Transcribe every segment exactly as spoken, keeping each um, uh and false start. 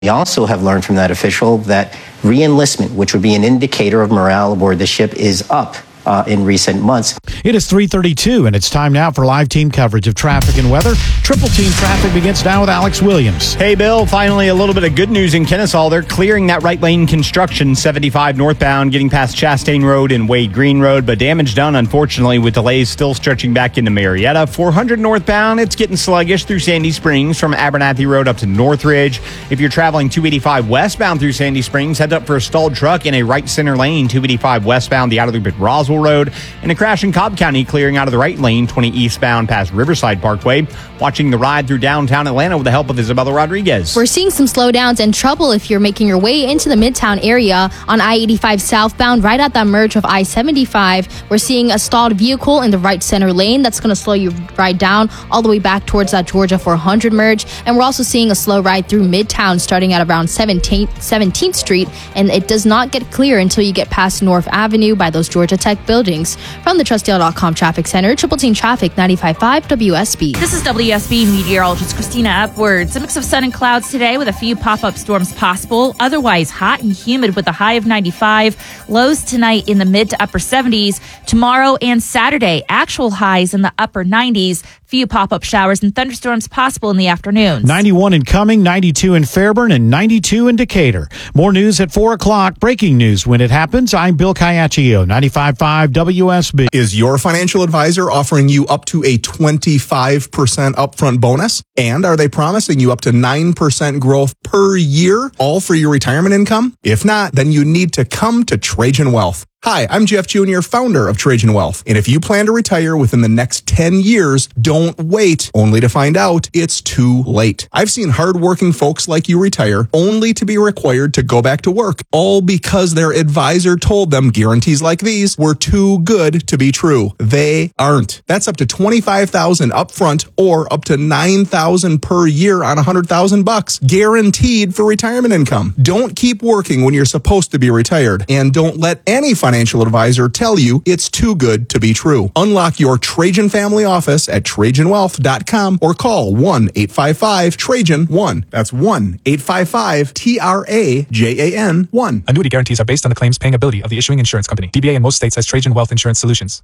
We also have learned from that official that re-enlistment, which would be an indicator of morale aboard the ship, is up uh, in recent months. It is three thirty-two, and it's time now for live team coverage of traffic and weather. Triple team traffic begins now with Alex Williams. Hey, Bill, finally a little bit of good news in Kennesaw. They're clearing that right lane construction, seventy-five northbound, getting past Chastain Road and Wade Green Road, but damage done, unfortunately, with delays still stretching back into Marietta. four hundred northbound, it's getting sluggish through Sandy Springs from Abernathy Road up to Northridge. If you're traveling two eighty-five westbound through Sandy Springs, head up for a stalled truck in a right center lane, two eighty-five westbound, the outer loop at Roswell Road, and a crash in Cobb County clearing out of the right lane, twenty eastbound past Riverside Parkway. Watching the ride through downtown Atlanta with the help of Isabella Rodriguez. We're seeing some slowdowns and trouble if you're making your way into the Midtown area on I eighty-five southbound, right at that merge of I seventy-five. We're seeing a stalled vehicle in the right center lane. That's going to slow your ride down all the way back towards that Georgia four hundred merge. And we're also seeing a slow ride through Midtown starting at around seventeenth, seventeenth Street. And it does not get clear until you get past North Avenue by those Georgia Tech buildings. From the Trustdale dot com Traffic Center, Triple Team Traffic, ninety-five point five W S B. This is W S B meteorologist Christina Upwards. A mix of sun and clouds today with a few pop-up storms possible. Otherwise hot and humid with a high of ninety-five. Lows tonight in the mid to upper seventies. Tomorrow and Saturday, actual highs in the upper nineties. Few pop-up showers and thunderstorms possible in the afternoons. ninety-one in Cumming, ninety-two in Fairburn, and ninety-two in Decatur. More news at four o'clock. Breaking news when it happens. I'm Bill Caiaccio, ninety-five point five W S B. Is your financial advisor offering you up to a twenty-five percent upfront bonus? And are they promising you up to nine percent growth per year, all for your retirement income? If not, then you need to come to Trajan Wealth. Hi, I'm Jeff Junior, founder of Trajan Wealth. And if you plan to retire within the next ten years, don't wait only to find out it's too late. I've seen hardworking folks like you retire only to be required to go back to work, all because their advisor told them guarantees like these were too good to be true. They aren't. That's up to twenty-five thousand dollars upfront or up to nine thousand dollars per year on one hundred thousand bucks, guaranteed for retirement income. Don't keep working when you're supposed to be retired, and don't let any financial financial advisor tell you it's too good to be true. Unlock your Trajan family office at Trajan Wealth dot com or call one eight five five Trajan one. That's one eight five five T R A J A N one. Annuity guarantees are based on the claims paying ability of the issuing insurance company. D B A in most states has Trajan Wealth Insurance Solutions.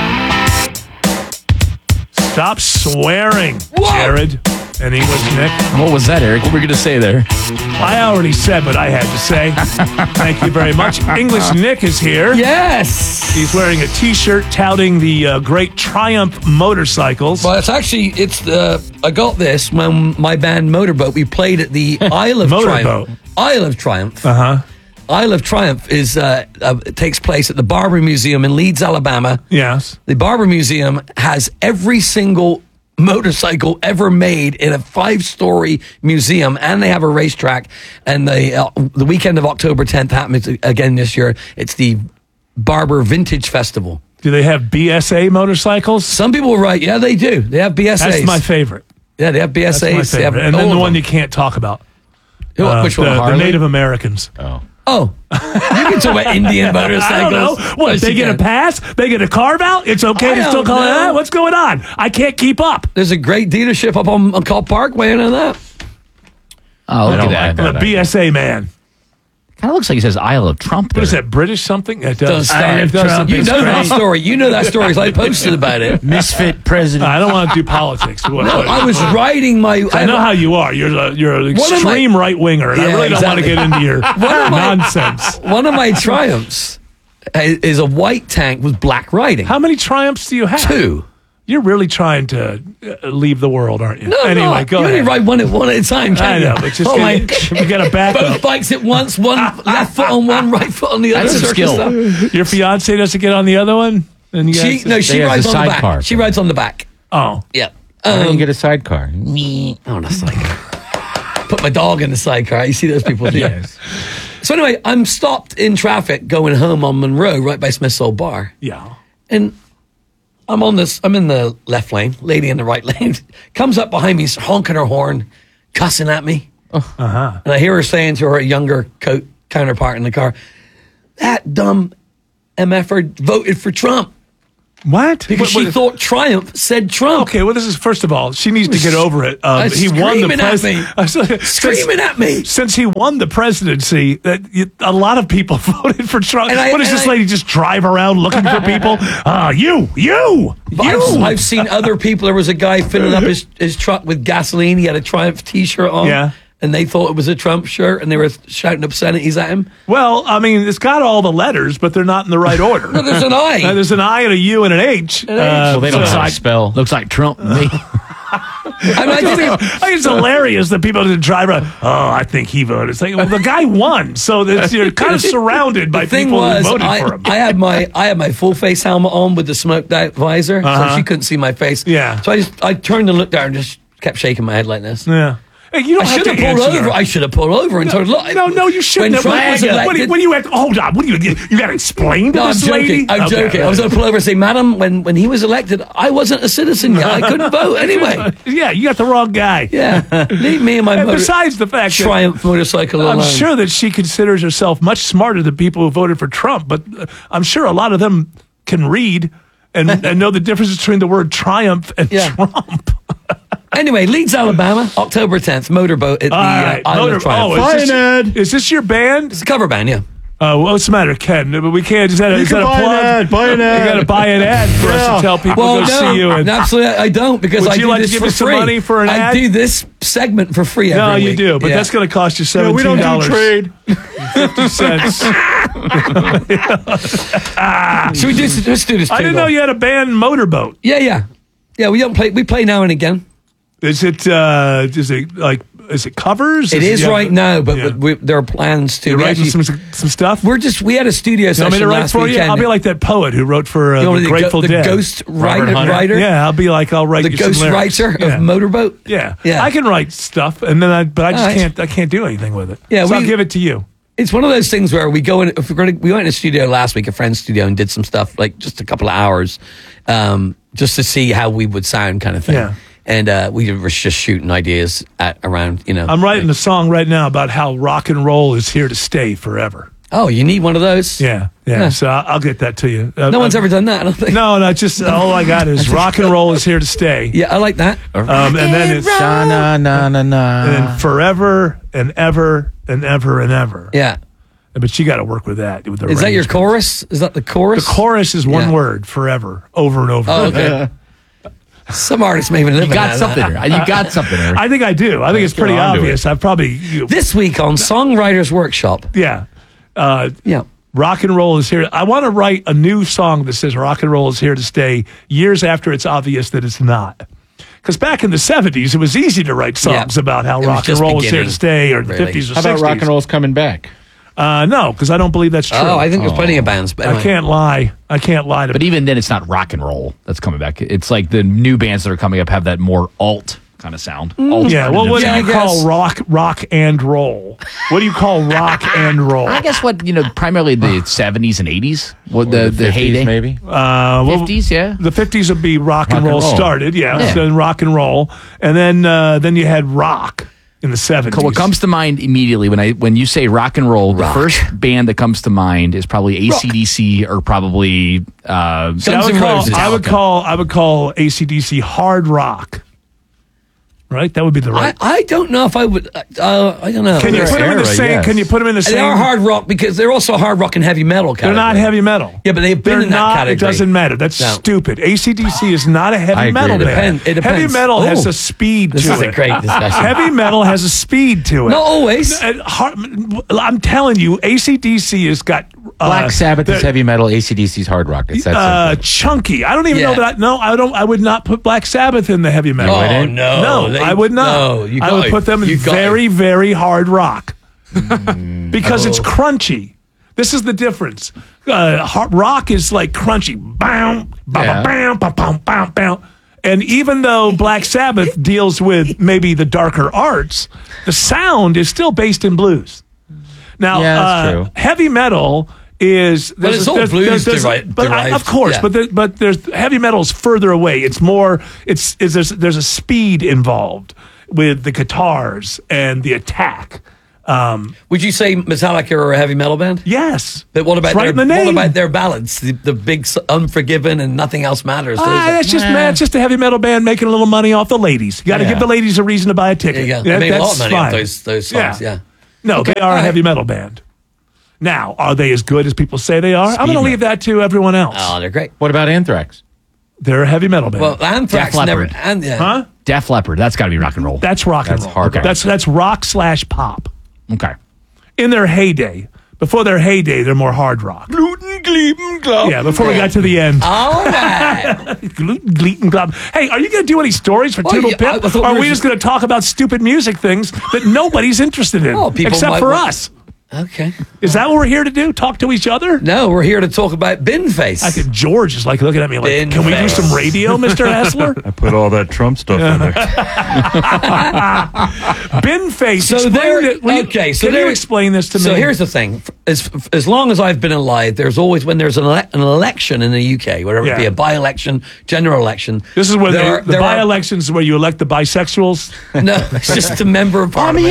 Stop swearing, Whoa. Jared and English Nick. What was that, Eric? What were you going to say there? I already said what I had to say. Thank you very much. English Nick is here. Yes. He's wearing a T-shirt touting the uh, great Triumph motorcycles. Well, it's actually, it's the, I got this when my band Motorboat, we played at the Isle of Triumph. Isle of Triumph. Uh-huh. Isle of Triumph is uh, uh, takes place at the Barber Museum in Leeds, Alabama. Yes. The Barber Museum has every single motorcycle ever made in a five-story museum, and they have a racetrack. And the uh, the weekend of October tenth happens again this year. It's the Barber Vintage Festival. Do they have B S A motorcycles? Some people are right. Yeah, they do. They have B S As. That's my favorite. Yeah, they have B S As. That's my favorite. And then the one you can't talk about. Uh, Which one? The, Harley? The Native Americans. Oh. Oh, you can talk about Indian motorcycles. I don't know. What, yes, they get can. a pass? They get a carve out? It's okay I to still call know. it that? What's going on? I can't keep up. There's a great dealership up on, on Call Parkway and that. Oh, look at that. I'm a B S A man. Kind of looks like he says Isle of Trump there. What is that, British something? It does. does, does Trump. You know that story. You know that story. I posted about it. Misfit president. I don't want to do politics. No, I was writing my... I know how you are. You're a, you're an extreme my, right-winger, and yeah, I really exactly. don't want to get into your one nonsense. My, one of my Triumphs is a white tank with black writing. How many Triumphs do you have? Two. You're really trying to leave the world, aren't you? No, anyway, no. go you ahead. You only ride one at one at a time, can't I know, you? but just oh my you got to back Both up. bikes at once, one left foot on one, right foot on the other. That's some skill. Your fiance doesn't get on the other one? And you she, guys, no, she rides on the back. Car, she rides on the back. Oh. Yeah. Um, How do you get a sidecar? Me. I want a sidecar. Put my dog in the sidecar. You see those people? Yes. So anyway, I'm stopped in traffic going home on Monroe, right by Smith's Old Bar. Yeah. And I'm on this, I'm in the left lane, lady in the right lane, comes up behind me, honking her horn, cussing at me. Oh. Uh-huh. And I hear her saying to her younger co- counterpart in the car, that dumb M F-er voted for Trump. What? Because What- she what- thought Triumph said Trump. Okay, well, this is first of all, she needs to get over it. Um, Uh, he won the screaming at president. me. Screaming at me. Since he won the presidency, that you, a lot of people voted for Trump. And I- what does and this I- lady just drive around looking for people? Ah, you, you, But you. I've, I've seen other people. There was a guy filling up his, his truck with gasoline. He had a Triumph T-shirt on. Yeah. And they thought it was a Trump shirt, and they were shouting obscenities at him. Well, I mean, it's got all the letters, but they're not in the right order. No, there's an I. Uh, there's an I and a U and an H. An H. Well, they don't know so- how to spell. Looks like Trump to me. I mean, I I just think, I think it's hilarious that people just drive around. Oh, I think he voted. It's like, well, the guy won, so that's, you're kind of surrounded by the thing people was, who voted I, for him. I had my I had my full face helmet on with the smoked out visor, Uh-huh. so she couldn't see my face. Yeah. So I just I turned and looked at her and just kept shaking my head like this. yeah. Hey, you don't I have should to have pulled answer. over. I should have pulled over and told. Look, No, no, you shouldn't. When have. Trump was What do you- elected, what do you have? Hold on. What do you? You got to explain to no, I'm this joking. lady? I'm Okay. joking. I was going to pull over and say, "Madam, when when he was elected, I wasn't a citizen yet. I couldn't vote anyway." Yeah, you got the wrong guy. Yeah, leave me and my And motor- besides the fact that Triumph motorcycle I'm alone. sure that she considers herself much smarter than people who voted for Trump, but uh, I'm sure a lot of them can read and, and know the difference between the word triumph and Yeah. Trump. Anyway, Leeds, Alabama, October tenth, motorboat at the All right. uh, Island Motor- of Triumph. oh, is this, is this your band? It's a cover band, yeah. Uh, what's the matter, Ken? But we can't. Is that a, is that a buy an plug? ad, buy an ad. You got to buy an ad for us Yeah. to tell people Well, to go no, see you. And, absolutely, I don't because Would I you do like to this give for us some free. money for an I ad? do this segment for free every no, you week. do, but Yeah. that's going to cost you Yeah, seventeen we don't dollars. do trade. Fifty cents. Should we do this? Let's do this. I too, didn't though. know you had a band, Motorboat. Yeah, yeah, yeah. We don't play. We play now and again. Is it? Uh, is it like? Is it covers? It is yeah, right now, but yeah. we, there are plans to. You're we writing actually- some some stuff. We're just. We had a studio You want me session to write last for you? weekend. I'll be like that poet who wrote for uh, You know, the the, Grateful the Dead. ghost Robert writer. Hunter? writer Yeah, I'll be like I'll write the you ghost some lyrics. writer Yeah. of Motorboat. Yeah. Yeah. I can write stuff, and then I, but I just All right. can't. I can't do anything with it. Yeah, so I'll we- give it to you. It's one of those things where we go in. If we're going to, we went in a studio last week, a friend's studio, and did some stuff like just a couple of hours, um, just to see how we would sound, kind of thing. Yeah. And uh, we were just shooting ideas at around, you know. I'm writing a song right now about how rock and roll is here to stay forever. Oh, you need one of those? Yeah, yeah. Yeah. So I'll, I'll get that to you. Uh, No one's uh, ever done that. I don't think. No, no. Just all I got is rock and roll is here to stay. Yeah, I like that. Um, and then it's Na na na na na. and then forever and ever and ever and ever. Yeah. But you got to work with that. With the Is that your arrangements. chorus? Is that the chorus? The chorus is one Yeah. word, forever, over and over. Oh, okay. Some artists may even live You in got that. something. there. You got something. there. I think I do. I think it's Get pretty onto obvious. it. I've probably, you, This week on Songwriters Workshop. yeah. Uh, Yeah. rock and roll is here. I want to write a new song that says rock and roll is here to stay years after it's obvious that it's not. Because back in the seventies, it was easy to write songs Yeah. about how It was rock and just roll was here beginning, to stay, or the really. fifties or How sixties. about rock and roll's coming back? Uh, no, because I don't believe that's true. Oh, I think there's plenty of bands. But I anyway. can't lie. I can't lie to But even then, it's not rock and roll that's coming back. It's like the new bands that are coming up have that more alt kind of sound. Alt Yeah, well, what Yeah, do you I call guess. rock, rock and roll? What do you call rock and roll? I guess what you know, primarily the seventies and eighties, what the the, heyday, maybe. Uh, well, fifties, yeah. The fifties would be rock, and and roll, roll. started, yeah. Yeah. So then rock and roll, and then uh, then you had rock in the seventies. What comes to mind immediately when I when you say rock and roll, Rock. the first band that comes to mind is probably A C D C or probably uh, See, I Guns would N' call, Roses. I would call I would call A C D C hard rock. Right, that would be the I, right. I don't know if I would. Uh, I don't know. Can you Their put them in the era, same? yes. Can you put them in the They same? are hard rock because they're also hard rock and heavy metal They're category. not heavy metal. Yeah, but they've been They're in that not. category. It doesn't matter. That's No. stupid. A C D C is not a heavy I agree metal with band. that. It depends. Heavy metal has Oh. a speed This to is it. a great discussion. Heavy metal has a speed to it. Not always. Uh, hard- I'm telling you, A C D C has got uh, Black Sabbath is the- heavy metal. A C D C's hard rock. It's that uh, simple. chunky. I don't even Yeah. know that. I, no, I don't. I would not put Black Sabbath in the heavy metal. Oh, wouldn't? no. no, They- I would not. No, you I got would it. put them in You got very, it. very hard rock Mm. because Oh. it's crunchy. This is the difference. Uh, hard rock is like crunchy. Bam, bam, Yeah. bam, bam, bam, bam, bam. And even though Black Sabbath deals with maybe the darker arts, the sound is still based in blues. Now, Yeah, that's uh, true. heavy metal is there's it's a- all there's- blues there's- there's- deri- but I- derived, of course, yeah. but there, but there's heavy metal's further away. It's more. It's is there's there's a speed involved with the guitars and the attack. Um, Would you say Metallica are a heavy metal band? Yes. But what about It's right their, in the name. what about their ballads? The, the big s- Unforgiven and Nothing Else Matters. Those Ah, are- that's just man, it's just a heavy metal band making a little money off the ladies. You got to Yeah. give the ladies a reason to buy a There ticket. you go. Yeah, They made a lot that's of money off fine. those, those songs, yeah. No, Okay, they are all a right. heavy metal band. Now, are they as good as people say they are? I'm going to metal. leave that to everyone else. Oh, they're great. What about Anthrax? They're a heavy metal band. Well, Anthrax Def never... Leppard. And, yeah. huh? Def Leppard. That's got to be rock and roll. That's rock and That's roll. hard rock. That's that's rock slash pop. Okay. In their heyday, before their heyday, they're more hard rock. Gluten, gluten, gluten. Yeah, before we got to the end. All right. Gluten, gluten, gluten. Hey, are you going to do any stories for Well, Toodle yeah, Pip? I- I thought or we are were we just just- going to talk about stupid music things that nobody's interested in Oh, people except might for want- us? Okay. Is that what we're here to do? Talk to each other? No, we're here to talk about Bin Face. I think George is like looking at me like, Bin can we do face. some radio, Mister Hessler? I put all that Trump stuff in there. Bin face. So explain there- it. Will you- okay, so can there- you explain this to me? So here's the thing: as as long as I've been alive, there's always when there's an, ele- an election in the U K, whether it Yeah. be a by-election, general election. This is where there they, are- the there are- by-elections where you elect the bisexuals. No, it's just a member of parliament.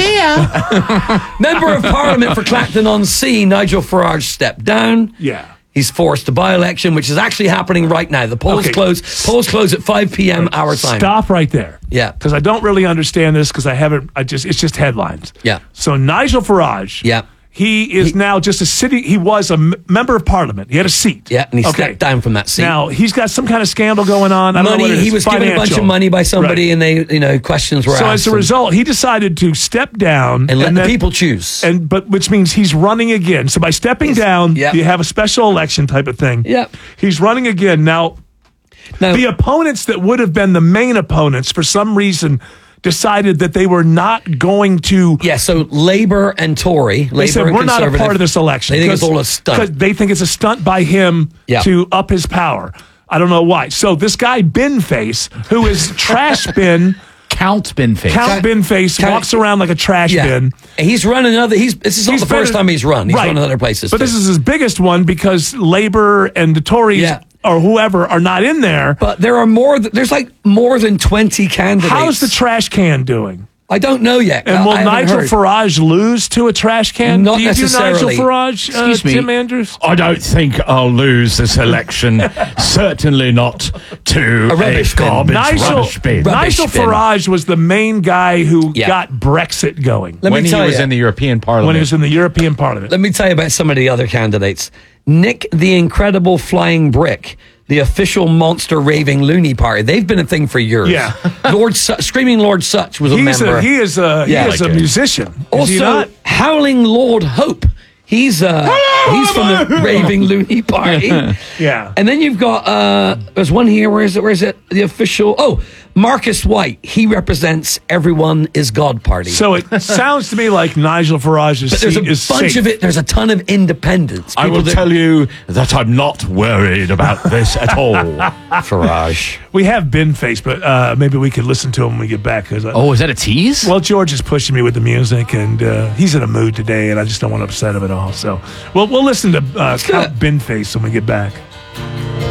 Member of parliament for Clacton-on-Sea, Nigel Farage stepped down. Yeah. He's forced a by-election, which is actually happening right now. The polls Okay. close. Polls close at five p.m. our time. Stop right there. Yeah. Because I don't really understand this because I haven't, I just, it's just headlines. Yeah. So Nigel Farage. Yeah. He is He- now just a city, he was a m- member of parliament. He had a seat. Yeah, and he stepped down from that seat. Now, he's got some kind of scandal going on. I don't know Money. what it is. He was given a bunch of Financial. money by somebody, Right. and they, you know, questions were So asked. as a and- result, he decided to step down and let the then- people choose. And but which means he's running again. So by stepping He's- down, yeah. you have a special election type of thing. Yeah. He's running again. Now, Now- the opponents that would have been the main opponents for some reason decided that they were not going to. Yeah, so Labour and Tory, They Labour said and we're not a Conservative, part of this election. They think it's 'cause- all a 'cause stunt. They think it's a stunt by him Yeah. to up his power. I don't know why. So this guy Bin Face, who is trash bin. Count Bin Face. Count Bin Face Count- walks around like a trash Yeah, bin. And he's running other. He's this is not He's the first better- time he's run. He's right. run in other places. But too. this is his biggest one because Labor and the Tories Yeah. or whoever are not in there. But there are more. th- There's like more than twenty candidates. How's the trash can doing? I don't know yet. And I- will I haven't Nigel heard. Farage lose to a trash can? Not do you necessarily. do Nigel Farage, uh, Excuse me. Tim Andrews? I don't think I'll lose this election. Certainly not to A rubbish bin. garbage Nigel, rubbish bin. Rubbish Nigel bin. Farage was the main guy who Yeah. got Brexit going Let when me he tell was you. in the European Parliament. when he was in the European Parliament. Let me tell you about some of the other candidates. Nick the Incredible Flying Brick, the official monster raving loony party. They've been a thing for years. Yeah. Lord Su- Screaming Lord Such was a He's member. a, he is a, Yeah. he is Like a it. musician. Is he Also, not? Howling Lord Hope. He's uh he's from the raving loony party. Yeah. And then you've got uh there's one here. Where is it? Where is it? The official. Oh, Marcus White. He represents Everyone is God Party. So it sounds to me like Nigel Farage's but there's seat a is bunch safe. of it. There's a ton of independents. I will People that- tell you that I'm not worried about this at all. Farage. We have Bin Face, but uh, maybe we could listen to him when we get back. 'cause I- Oh, is that a tease? Well, George is pushing me with the music, and uh, he's in a mood today, and I just don't want to upset him at all. So, we'll we'll listen to uh, Count Bin Face when we get back.